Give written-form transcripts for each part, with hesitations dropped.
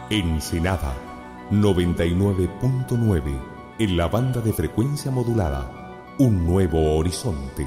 Ensenada 99.9 en la banda de frecuencia modulada. Un nuevo horizonte.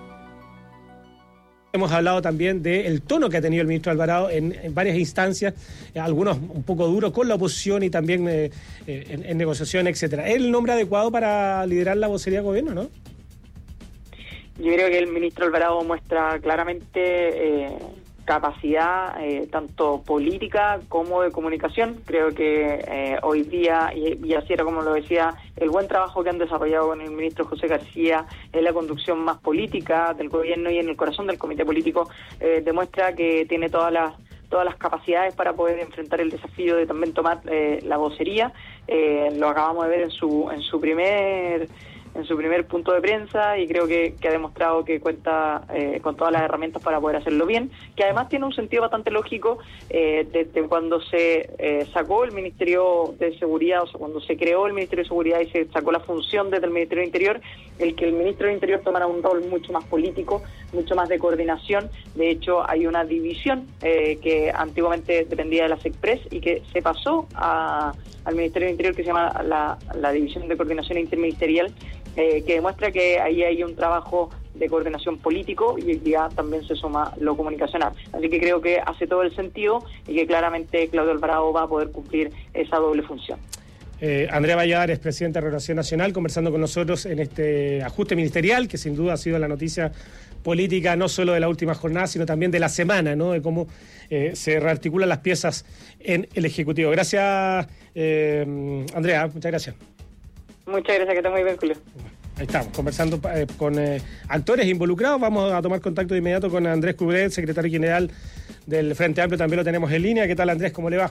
Hemos hablado también del tono que ha tenido el ministro Alvarado en varias instancias, algunos un poco duros con la oposición y también en negociaciones, etcétera. ¿Es el nombre adecuado para liderar la vocería del gobierno, no? Yo creo que el ministro Alvarado muestra claramente capacidad tanto política como de comunicación. Creo que hoy día, y así era como lo decía, el buen trabajo que han desarrollado con el ministro José García en la conducción más política del gobierno y en el corazón del comité político demuestra que tiene todas las capacidades para poder enfrentar el desafío de también tomar la vocería. Lo acabamos de ver en su primer punto de prensa y creo que ha demostrado que cuenta con todas las herramientas para poder hacerlo bien, que además tiene un sentido bastante lógico desde cuando se sacó el Ministerio de Seguridad, o sea, cuando se creó el Ministerio de Seguridad y se sacó la función desde el Ministerio del Interior, el que el Ministro del Interior tomara un rol mucho más político, mucho más de coordinación. De hecho, hay una división que antiguamente dependía de la SECPRES y que se pasó al Ministerio del Interior, que se llama la División de Coordinación Interministerial, que demuestra que ahí hay un trabajo de coordinación político y ya también se suma lo comunicacional. Así que creo que hace todo el sentido y que claramente Claudio Alvarado va a poder cumplir esa doble función. Andrea Valladares, presidenta de Renovación Nacional, conversando con nosotros en este ajuste ministerial, que sin duda ha sido la noticia política no solo de la última jornada, sino también de la semana, ¿no? De cómo se rearticulan las piezas en el Ejecutivo. Gracias, Andrea, muchas gracias. Muchas gracias, que esté muy bien, Julio. Ahí estamos, conversando con actores involucrados. Vamos a tomar contacto de inmediato con Andrés Cubret, secretario general del Frente Amplio, también lo tenemos en línea. ¿Qué tal, Andrés? ¿Cómo le va?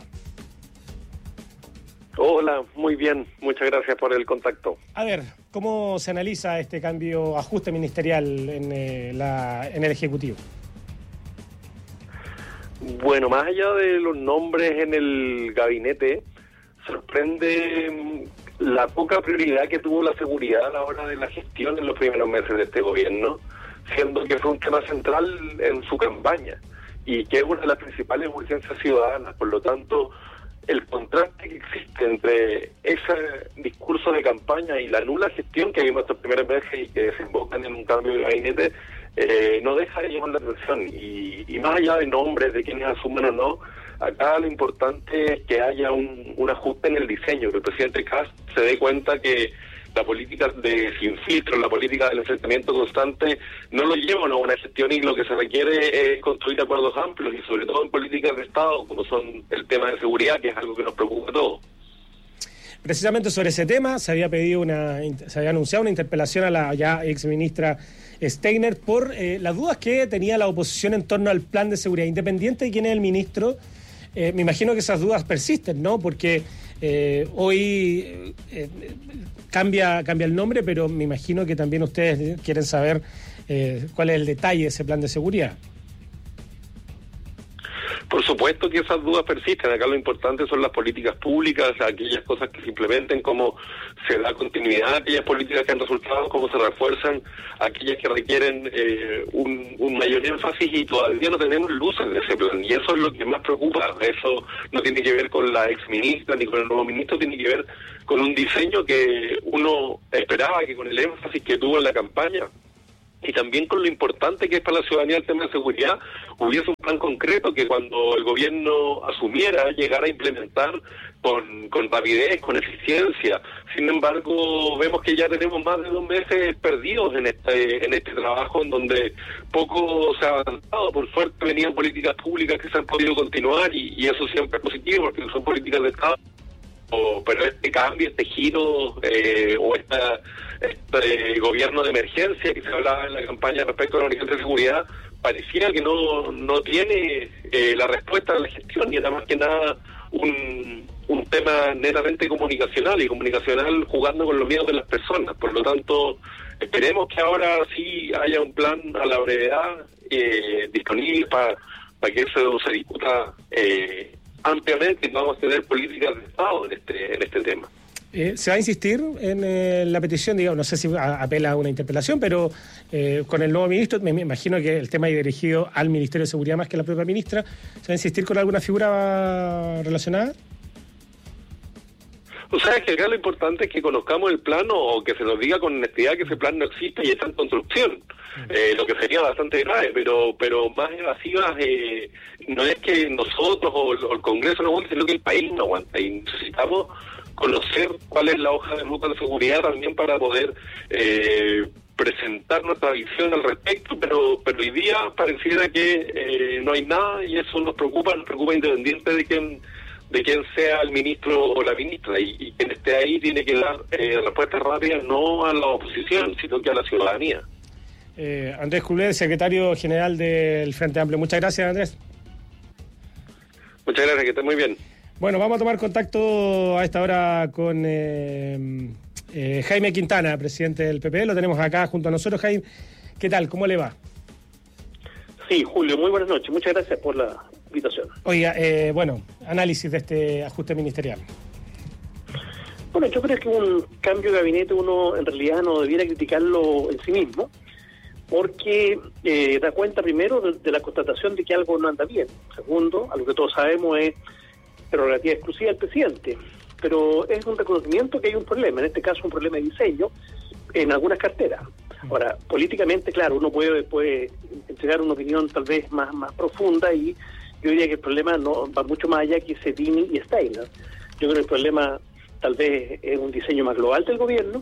Hola, muy bien. Muchas gracias por el contacto. A ver, ¿cómo se analiza este cambio, ajuste ministerial en el Ejecutivo? Bueno, más allá de los nombres en el gabinete, sorprende la poca prioridad que tuvo la seguridad a la hora de la gestión en los primeros meses de este gobierno, siendo que fue un tema central en su campaña y que es una de las principales urgencias ciudadanas. Por lo tanto, el contraste que existe entre ese discurso de campaña y la nula gestión que vimos estos primeros meses y que desembocan en un cambio de gabinete no deja de llamar la atención. Y más allá de nombres, de quienes asumen o no, acá lo importante es que haya un ajuste en el diseño, que el presidente Kast se dé cuenta que la política de sin filtro, la política del enfrentamiento constante, no lo lleva a una buena gestión y lo que se requiere es construir acuerdos amplios y sobre todo en políticas de Estado, como son el tema de seguridad, que es algo que nos preocupa a todos. Precisamente sobre ese tema se había anunciado una interpelación a la ya ex ministra Steiner por las dudas que tenía la oposición en torno al plan de seguridad. Independiente de quién es el ministro, me imagino que esas dudas persisten, ¿no? Porque hoy cambia el nombre, pero me imagino que también ustedes quieren saber cuál es el detalle de ese plan de seguridad. Por supuesto que esas dudas persisten. Acá lo importante son las políticas públicas, aquellas cosas que se implementen, cómo se da continuidad a aquellas políticas que han resultado, cómo se refuerzan aquellas que requieren un mayor énfasis, y todavía no tenemos luces de ese plan. Y eso es lo que más preocupa. Eso no tiene que ver con la exministra ni con el nuevo ministro, tiene que ver con un diseño que uno esperaba que con el énfasis que tuvo en la campaña y también con lo importante que es para la ciudadanía el tema de seguridad, hubiese un plan concreto que cuando el gobierno asumiera, llegara a implementar con rapidez, con eficiencia. Sin embargo, vemos que ya tenemos más de 2 meses perdidos en este trabajo, en donde poco se ha avanzado. Por suerte venían políticas públicas que se han podido continuar y eso siempre es positivo porque son políticas de Estado. Pero este cambio, este giro o este gobierno de emergencia que se hablaba en la campaña respecto a la urgencia de seguridad, parecía que no tiene la respuesta a la gestión, y era más que nada un tema netamente comunicacional, y comunicacional jugando con los miedos de las personas. Por lo tanto, esperemos que ahora sí haya un plan a la brevedad disponible para que eso se discuta ampliamente, y vamos a tener políticas de Estado en este tema. ¿Se va a insistir en la petición? Digamos, no sé si apela a una interpelación, pero con el nuevo ministro, me imagino que el tema es dirigido al Ministerio de Seguridad más que a la propia ministra. ¿Se va a insistir con alguna figura relacionada? O sea, es que acá lo importante es que conozcamos el plano o que se nos diga con honestidad que ese plan no existe y está en construcción, lo que sería bastante grave, pero más evasivas no es que nosotros o el Congreso no aguante, sino que el país no aguanta y necesitamos conocer cuál es la hoja de ruta de seguridad también para poder presentar nuestra visión al respecto, pero hoy día pareciera que no hay nada y eso nos preocupa independiente de quién sea el ministro o la ministra, y quien esté ahí tiene que dar respuestas rápidas no a la oposición, sino que a la ciudadanía. Andrés Coulet, secretario general del Frente Amplio. Muchas gracias, Andrés. Muchas gracias, que esté muy bien. Bueno, vamos a tomar contacto a esta hora con Jaime Quintana, presidente del PP. Lo tenemos acá junto a nosotros. Jaime, ¿qué tal? ¿Cómo le va? Sí, Julio, muy buenas noches. Muchas gracias por la invitación. Oiga, análisis de este ajuste ministerial. Bueno, yo creo que un cambio de gabinete uno en realidad no debiera criticarlo en sí mismo, porque da cuenta primero de la constatación de que algo no anda bien. Segundo, a lo que todos sabemos es prerrogativa exclusiva del presidente, pero es un reconocimiento que hay un problema, en este caso un problema de diseño en algunas carteras. Ahora, políticamente, claro, uno puede entregar una opinión tal vez más profunda, y yo diría que el problema no va mucho más allá que Cedini y Steiner. Yo creo que el problema tal vez es un diseño más global del gobierno,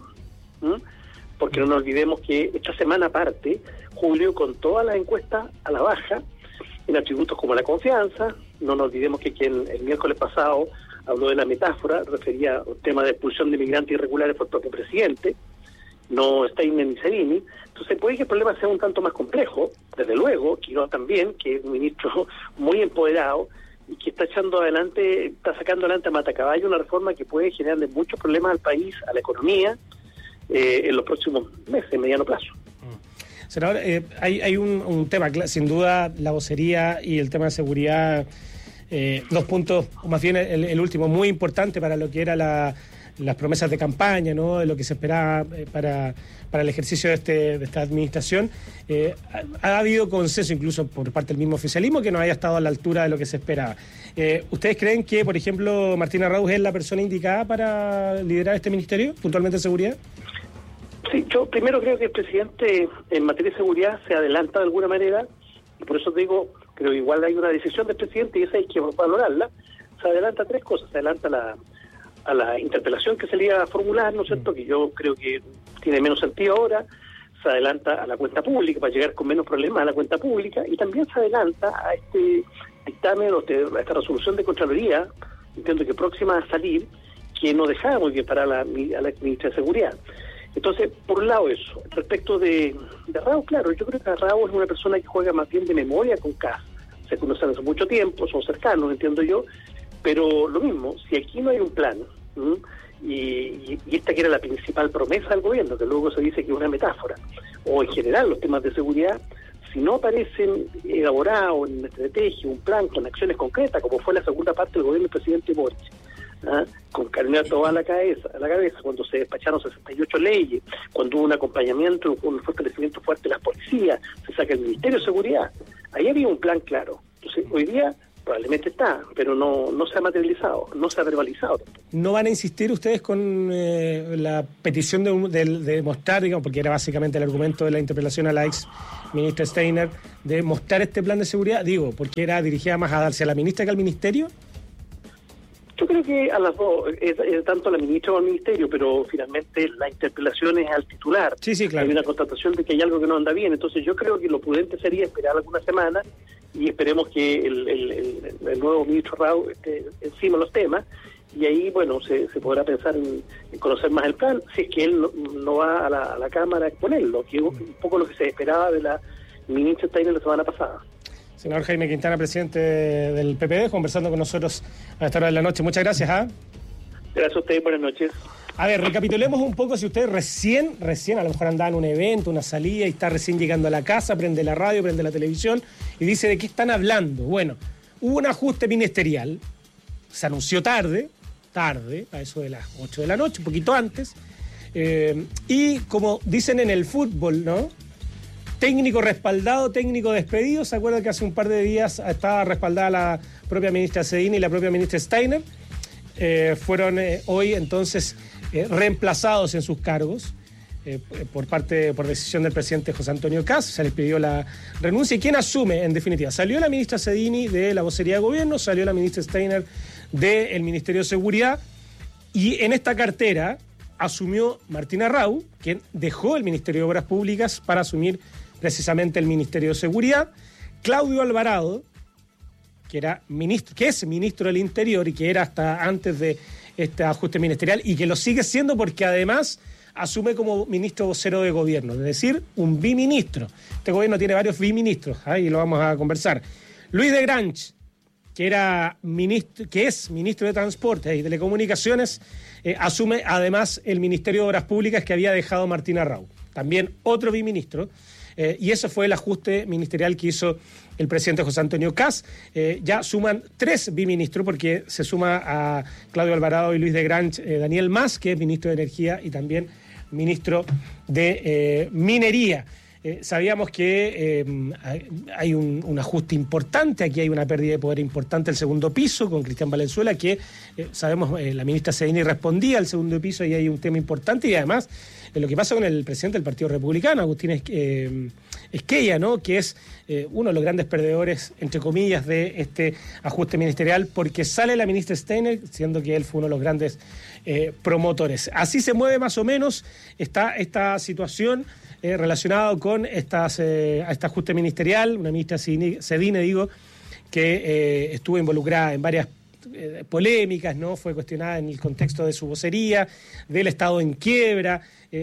porque no nos olvidemos que esta semana parte, Julio, con todas las encuestas a la baja, en atributos como la confianza. No nos olvidemos que quien el miércoles pasado habló de la metáfora, refería al tema de expulsión de migrantes irregulares por el propio presidente, no Steiner ni Cedini. Entonces puede que el problema sea un tanto más complejo. Desde luego, Quiroga también, que es un ministro muy empoderado y que está sacando adelante a matacaballo una reforma que puede generarle muchos problemas al país, a la economía, en los próximos meses, mediano plazo. Senador, hay un tema, sin duda, la vocería y el tema de seguridad, dos puntos, o más bien el último, muy importante para lo que era las promesas de campaña, ¿no? De lo que se esperaba para el ejercicio de esta administración. Ha habido consenso incluso por parte del mismo oficialismo que no haya estado a la altura de lo que se esperaba. ¿Ustedes creen que, por ejemplo, Martín Arauz es la persona indicada para liderar este ministerio, puntualmente de seguridad? Sí, yo primero creo que el presidente en materia de seguridad se adelanta de alguna manera, y por eso digo, creo que igual hay una decisión del presidente y esa hay que valorarla. Se adelanta a tres cosas: se adelanta a la interpelación que se le iba a formular, ¿no es cierto?, que yo creo que tiene menos sentido ahora. Se adelanta a la cuenta pública para llegar con menos problemas a la cuenta pública, y también se adelanta a este dictamen o a esta resolución de Contraloría, entiendo que próxima a salir, que no dejaba muy bien para a la ministra de Seguridad. Entonces, por un lado eso. Respecto de Arauz, claro, yo creo que Arauz es una persona que juega más bien de memoria con Kast. Se conocen hace mucho tiempo, son cercanos, entiendo yo, pero lo mismo, si aquí no hay un plan, y esta que era la principal promesa del gobierno, que luego se dice que es una metáfora, o en general los temas de seguridad, si no aparecen elaborados en una estrategia, un plan con acciones concretas, como fue la segunda parte del gobierno del presidente Boric, con candidato a la cabeza, cuando se despacharon 68 leyes, cuando hubo un acompañamiento, un fortalecimiento fuerte de las policías, se saca el Ministerio de Seguridad, ahí había un plan claro. Entonces, hoy día probablemente está, pero no se ha materializado, no se ha verbalizado tampoco. ¿No van a insistir ustedes con la petición de mostrar, digamos, porque era básicamente el argumento de la interpelación a la ex ministra Steiner, de mostrar este plan de seguridad? Digo, porque era dirigida más a darse a la ministra que al ministerio. Yo creo que a las dos, tanto a la ministra como al ministerio, pero finalmente la interpelación es al titular. Sí, claro. Hay una constatación de que hay algo que no anda bien, entonces yo creo que lo prudente sería esperar algunas semanas y esperemos que el nuevo ministro Arauz esté encima de los temas, y ahí, bueno, se podrá pensar en conocer más el plan, si es que él no va a la Cámara a exponerlo, que es un poco lo que se esperaba de la ministra Steiner la semana pasada. Senador Jaime Quintana, presidente del PPD, conversando con nosotros a esta hora de la noche. Muchas gracias. Gracias a ustedes, buenas noches. A ver, recapitulemos un poco. Si usted recién, a lo mejor andaba en un evento, una salida, y está recién llegando a la casa, prende la radio, prende la televisión y dice: ¿de qué están hablando? Bueno, hubo un ajuste ministerial, se anunció tarde, a eso de las 8 de la noche, un poquito antes, y como dicen en el fútbol, ¿no? Técnico respaldado, técnico despedido. ¿Se acuerdan que hace un par de días estaba respaldada la propia ministra Cedini y la propia ministra Steiner? fueron hoy entonces reemplazados en sus cargos por decisión del presidente José Antonio Kast. Se les pidió la renuncia. ¿Y quién asume, en definitiva? Salió la ministra Cedini de la vocería de gobierno, salió la ministra Steiner del Ministerio de Seguridad, y en esta cartera asumió Martina Rau, quien dejó el Ministerio de Obras Públicas para asumir precisamente el Ministerio de Seguridad. Claudio Alvarado, que es ministro del Interior y que era hasta antes de este ajuste ministerial y que lo sigue siendo porque además asume como ministro vocero de gobierno, es decir, un biministro. Este gobierno tiene varios biministros, ahí lo vamos a conversar. Luis de Grange, que es ministro de Transporte y Telecomunicaciones, asume además el Ministerio de Obras Públicas que había dejado Martina Rau, también otro biministro. Y eso fue el ajuste ministerial que hizo el presidente José Antonio Kast. Ya suman 3 biministros, porque se suma a Claudio Alvarado y Luis de Grange Daniel Mas, que es ministro de Energía y también ministro de Minería. Sabíamos que hay un ajuste importante, aquí hay una pérdida de poder importante el segundo piso con Cristian Valenzuela, que sabemos la ministra Cedini respondía al segundo piso y hay un tema importante, y además lo que pasa con el presidente del Partido Republicano, Agustín Esquella, ¿no? Que es uno de los grandes perdedores, entre comillas, de este ajuste ministerial, porque sale la ministra Steiner, siendo que él fue uno de los grandes promotores. Así se mueve más o menos esta situación relacionada con este ajuste ministerial. Una ministra Cedini, que estuvo involucrada en varias polémicas, ¿no? Fue cuestionada en el contexto de su vocería, del Estado en quiebra,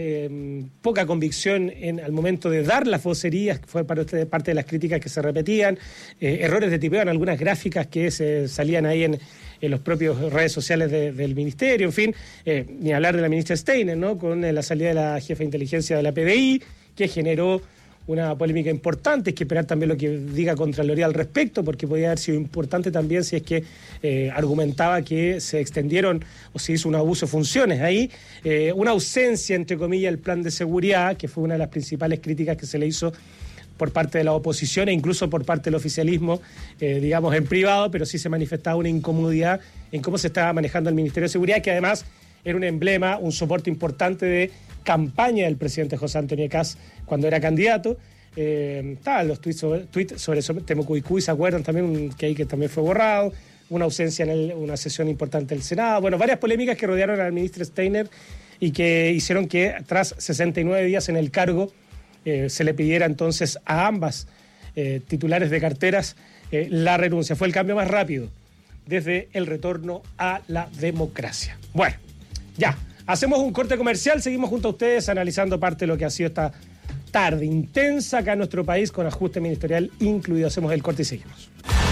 poca convicción al momento de dar las vocerías, fue parte de las críticas que se repetían, errores de tipeo en algunas gráficas que se salían ahí en los propios redes sociales del ministerio, en fin, ni hablar de la ministra Steiner, ¿no? Con la salida de la jefa de inteligencia de la PDI, que generó una polémica importante. Hay que esperar también lo que diga Contraloría al respecto, porque podría haber sido importante también si es que argumentaba que se extendieron o se hizo un abuso de funciones. Ahí una ausencia, entre comillas, del plan de seguridad, que fue una de las principales críticas que se le hizo por parte de la oposición e incluso por parte del oficialismo, digamos en privado, pero sí se manifestaba una incomodidad en cómo se estaba manejando el Ministerio de Seguridad, que además era un emblema, un soporte importante de campaña del presidente José Antonio Kast cuando era candidato. Estaban los tweets sobre Temucuicú, ¿se acuerdan también? Que también fue borrado, una ausencia en una sesión importante del Senado. Bueno, varias polémicas que rodearon al ministro Steiner y que hicieron que tras 69 días en el cargo se le pidiera entonces a ambas titulares de carteras la renuncia. Fue el cambio más rápido desde el retorno a la democracia. Bueno, ya, hacemos un corte comercial, seguimos junto a ustedes analizando parte de lo que ha sido esta tarde intensa acá en nuestro país con ajuste ministerial incluido. Hacemos el corte y seguimos.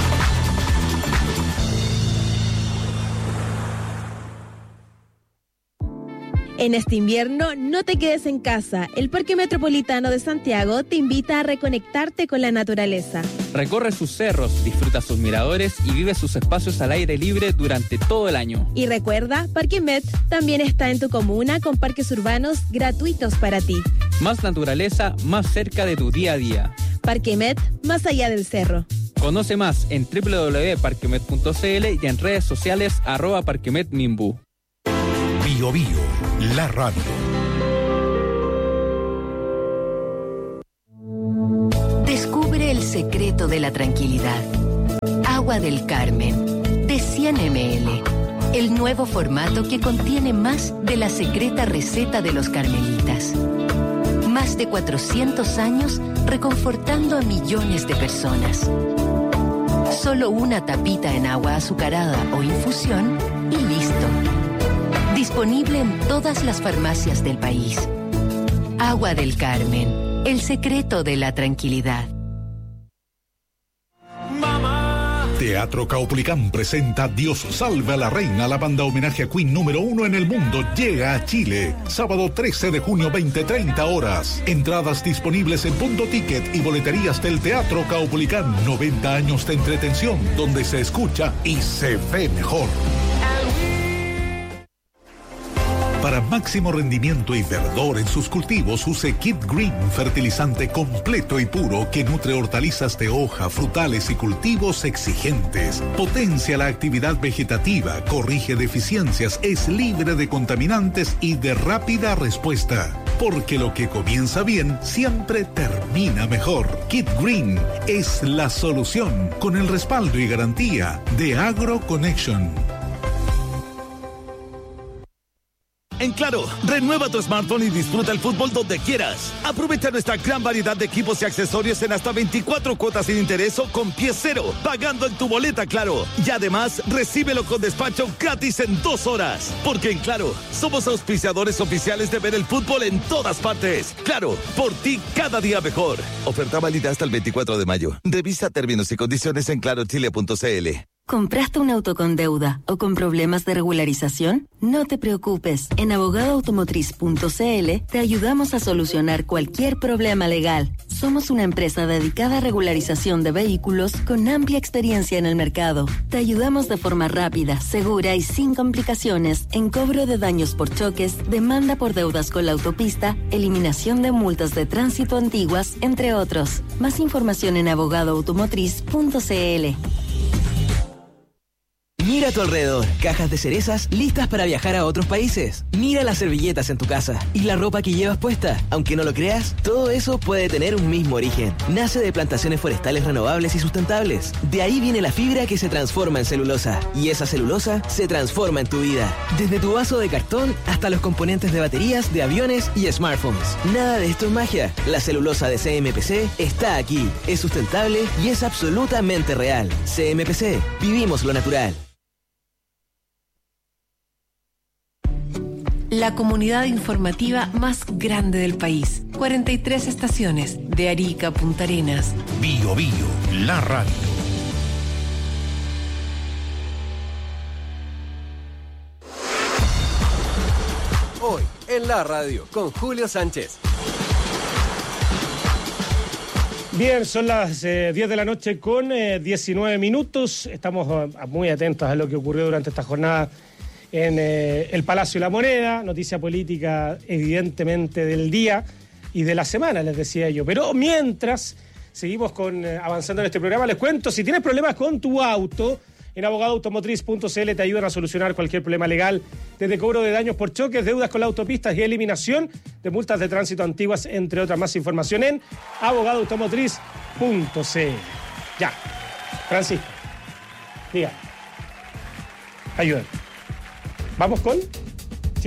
En este invierno, no te quedes en casa. El Parque Metropolitano de Santiago te invita a reconectarte con la naturaleza. Recorre sus cerros, disfruta sus miradores y vive sus espacios al aire libre durante todo el año. Y recuerda, Parque Met también está en tu comuna con parques urbanos gratuitos para ti. Más naturaleza, más cerca de tu día a día. Parque Met, más allá del cerro. Conoce más en www.parquemet.cl y en redes sociales @parquemetminbu. Bio Bio, la radio. Descubre el secreto de la tranquilidad. Agua del Carmen, de 100 ml. El nuevo formato que contiene más de la secreta receta de los carmelitas. Más de 400 años reconfortando a millones de personas. Solo una tapita en agua azucarada o infusión y listo. Disponible en todas las farmacias del país. Agua del Carmen, el secreto de la tranquilidad. Teatro Caupolicán presenta Dios salve a la reina. La banda homenaje a Queen número 1 en el mundo llega a Chile. Sábado 13 de junio, 20:30 horas. Entradas disponibles en Punto Ticket y boleterías del Teatro Caupolicán. 90 años de entretención, donde se escucha y se ve mejor. Para máximo rendimiento y verdor en sus cultivos, use Kid Green, fertilizante completo y puro que nutre hortalizas de hoja, frutales y cultivos exigentes. Potencia la actividad vegetativa, corrige deficiencias, es libre de contaminantes y de rápida respuesta. Porque lo que comienza bien siempre termina mejor. Kid Green es la solución, con el respaldo y garantía de AgroConnection. En Claro, renueva tu smartphone y disfruta el fútbol donde quieras. Aprovecha nuestra gran variedad de equipos y accesorios en hasta 24 cuotas sin interés o con pie cero, pagando en tu boleta Claro. Y además, recíbelo con despacho gratis en 2 horas. Porque en Claro, somos auspiciadores oficiales de ver el fútbol en todas partes. Claro, por ti cada día mejor. Oferta válida hasta el 24 de mayo. Revisa términos y condiciones en clarochile.cl. ¿Compraste un auto con deuda o con problemas de regularización? No te preocupes. En abogadoautomotriz.cl te ayudamos a solucionar cualquier problema legal. Somos una empresa dedicada a regularización de vehículos con amplia experiencia en el mercado. Te ayudamos de forma rápida, segura y sin complicaciones en cobro de daños por choques, demanda por deudas con la autopista, eliminación de multas de tránsito antiguas, entre otros. Más información en abogadoautomotriz.cl. Mira a tu alrededor, cajas de cerezas listas para viajar a otros países. Mira las servilletas en tu casa y la ropa que llevas puesta. Aunque no lo creas, todo eso puede tener un mismo origen. Nace de plantaciones forestales renovables y sustentables. De ahí viene la fibra que se transforma en celulosa. Y esa celulosa se transforma en tu vida. Desde tu vaso de cartón hasta los componentes de baterías, de aviones y smartphones. Nada de esto es magia. La celulosa de CMPC está aquí. Es sustentable y es absolutamente real. CMPC, vivimos lo natural. La comunidad informativa más grande del país. 43 estaciones, de Arica a Punta Arenas. Bio Bio, la radio. Hoy, en la radio, con Julio Sánchez. Bien, son las 10 de la noche con 19 minutos. Estamos muy atentos a lo que ocurrió durante esta jornada en el Palacio de la Moneda, noticia política evidentemente del día y de la semana, les decía yo. Pero mientras seguimos avanzando en este programa, les cuento, si tienes problemas con tu auto, en abogadoautomotriz.cl te ayudan a solucionar cualquier problema legal, desde cobro de daños por choques, deudas con las autopistas y eliminación de multas de tránsito antiguas, entre otras. Más información en abogadoautomotriz.cl. Ya, Francisco, diga, ayúdenme. ¿Vamos con? ¿Sí?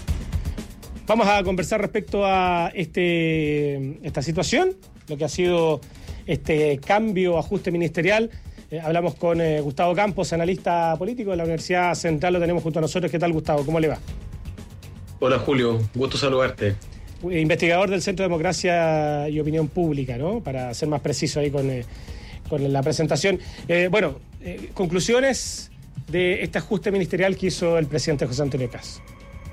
Vamos a conversar respecto a esta situación, lo que ha sido este cambio, ajuste ministerial. Hablamos con Gustavo Campos, analista político de la Universidad Central, lo tenemos junto a nosotros. ¿Qué tal, Gustavo? ¿Cómo le va? Hola, Julio. Gusto saludarte. Investigador del Centro de Democracia y Opinión Pública, ¿no? Para ser más preciso ahí con la presentación. Conclusiones de este ajuste ministerial que hizo el presidente José Antonio Kast.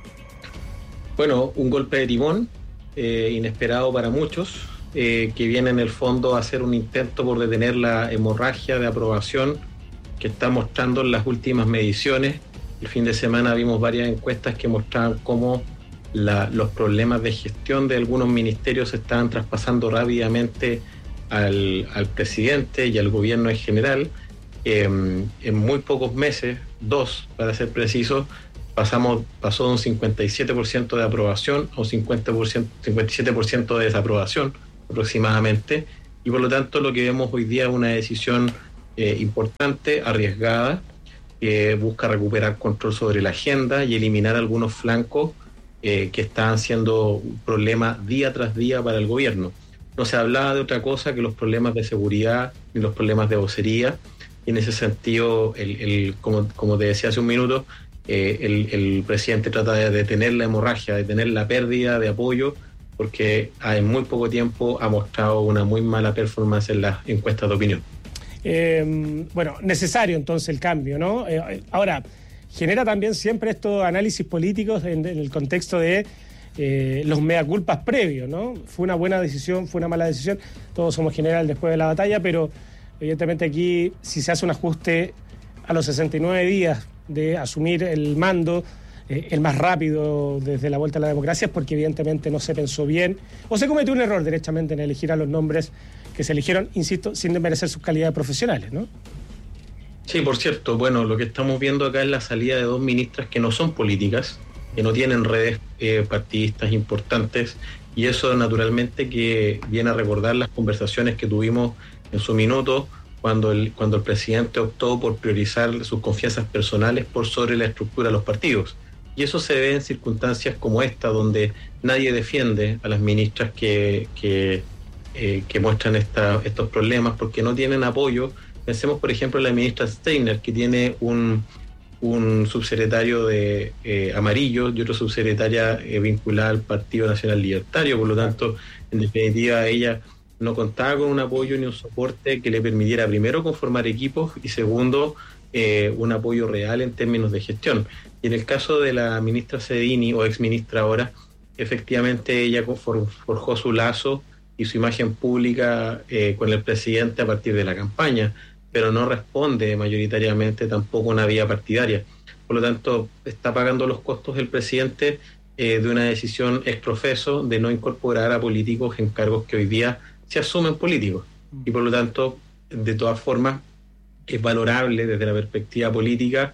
Bueno, un golpe de timón, inesperado para muchos, que viene en el fondo a hacer un intento por detener la hemorragia de aprobación que está mostrando en las últimas mediciones. El fin de semana vimos varias encuestas que mostraban cómo los problemas de gestión de algunos ministerios se estaban traspasando rápidamente al presidente y al gobierno en general. En muy pocos meses, 2 para ser precisos, pasó de un 57% de aprobación a un 57% de desaprobación aproximadamente, y por lo tanto lo que vemos hoy día es una decisión importante, arriesgada, que busca recuperar control sobre la agenda y eliminar algunos flancos que estaban siendo un problema día tras día para el gobierno. No se hablaba de otra cosa que los problemas de seguridad ni los problemas de vocería. Y en ese sentido, como te decía hace un minuto, el presidente trata de detener la hemorragia, de detener la pérdida de apoyo, porque en muy poco tiempo ha mostrado una muy mala performance en las encuestas de opinión. Necesario entonces el cambio, ¿no? Ahora, genera también siempre estos análisis políticos en el contexto de los mea culpas previos, ¿no? Fue una buena decisión, fue una mala decisión, todos somos general después de la batalla, pero evidentemente aquí, si se hace un ajuste a los 69 días de asumir el mando, el más rápido desde la vuelta a la democracia, es porque evidentemente no se pensó bien o se cometió un error derechamente en elegir a los nombres que se eligieron, insisto, sin desmerecer sus calidades profesionales, ¿no? Sí, por cierto, bueno, lo que estamos viendo acá es la salida de 2 ministras que no son políticas, que no tienen redes partidistas importantes, y eso naturalmente que viene a recordar las conversaciones que tuvimos en su minuto cuando el presidente optó por priorizar sus confianzas personales por sobre la estructura de los partidos. Y eso se ve en circunstancias como esta, donde nadie defiende a las ministras que muestran estos problemas porque no tienen apoyo. Pensemos, por ejemplo, en la ministra Steiner, que tiene un subsecretario de amarillo y otro subsecretaria vinculada al Partido Nacional Libertario. Por lo tanto, en definitiva, ella no contaba con un apoyo ni un soporte que le permitiera, primero, conformar equipos y, segundo, un apoyo real en términos de gestión. Y en el caso de la ministra Sedini, o exministra ahora, efectivamente ella forjó su lazo y su imagen pública con el presidente a partir de la campaña, pero no responde mayoritariamente tampoco a una vía partidaria. Por lo tanto, está pagando los costos del presidente de una decisión ex profeso de no incorporar a políticos en cargos que hoy día se asumen políticos. Y por lo tanto, de todas formas, es valorable desde la perspectiva política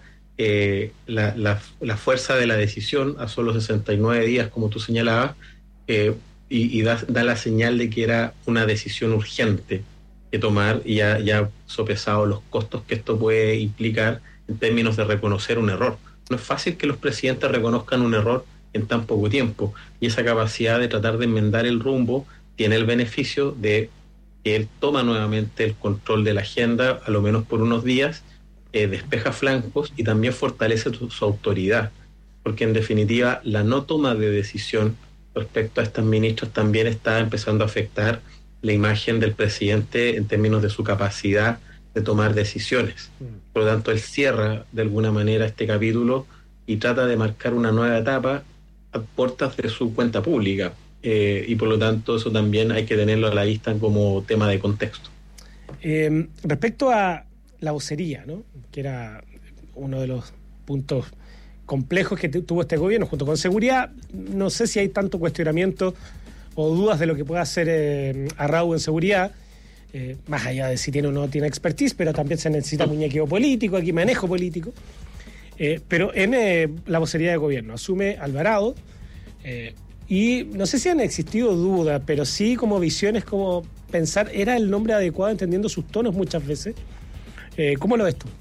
la fuerza de la decisión a solo 69 días, como tú señalabas, y da la señal de que era una decisión urgente que tomar, y ya sopesado los costos que esto puede implicar en términos de reconocer un error. No es fácil que los presidentes reconozcan un error en tan poco tiempo, y esa capacidad de tratar de enmendar el rumbo tiene el beneficio de que él toma nuevamente el control de la agenda, a lo menos por unos días, despeja flancos y también fortalece su autoridad, porque en definitiva la no toma de decisión respecto a estas ministras también está empezando a afectar la imagen del presidente en términos de su capacidad de tomar decisiones. Por lo tanto, él cierra de alguna manera este capítulo y trata de marcar una nueva etapa a puertas de su cuenta pública. Y por lo tanto eso también hay que tenerlo a la vista como tema de contexto. Respecto a la vocería, ¿no?, que era uno de los puntos complejos que tuvo este gobierno junto con seguridad, no sé si hay tanto cuestionamiento o dudas de lo que pueda hacer Arrau en seguridad, más allá de si tiene o no tiene expertise, pero también se necesita muñequeo político, aquí manejo político, pero en la vocería de gobierno asume Alvarado, y no sé si han existido dudas, pero sí como visiones, como pensar, ¿era el nombre adecuado entendiendo sus tonos muchas veces? ¿Cómo lo ves tú?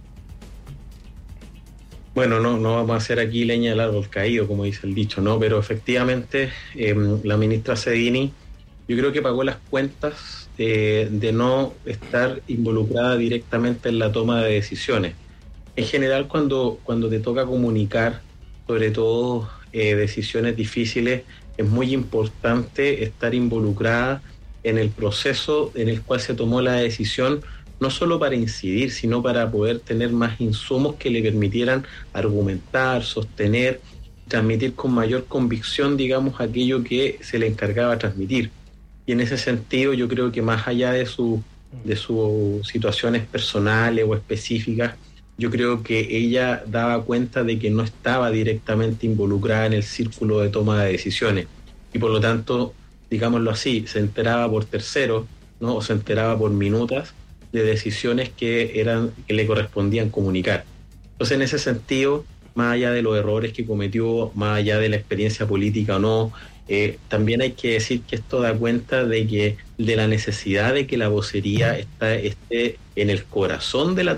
Bueno, no vamos a hacer aquí leña del árbol caído, como dice el dicho, ¿no? Pero efectivamente la ministra Sedini, yo creo que pagó las cuentas de no estar involucrada directamente en la toma de decisiones. En general, cuando te toca comunicar, sobre todo decisiones difíciles, es muy importante estar involucrada en el proceso en el cual se tomó la decisión, no solo para incidir, sino para poder tener más insumos que le permitieran argumentar, sostener, transmitir con mayor convicción, digamos, aquello que se le encargaba transmitir. Y en ese sentido yo creo que más allá de sus situaciones personales o específicas, yo creo que ella daba cuenta de que no estaba directamente involucrada en el círculo de toma de decisiones. Y por lo tanto, digámoslo así, se enteraba por terceros, ¿no?, o se enteraba por minutas de decisiones que le correspondían comunicar. Entonces, en ese sentido, más allá de los errores que cometió, más allá de la experiencia política o no, también hay que decir que esto da cuenta de la necesidad de que la vocería esté en el corazón de la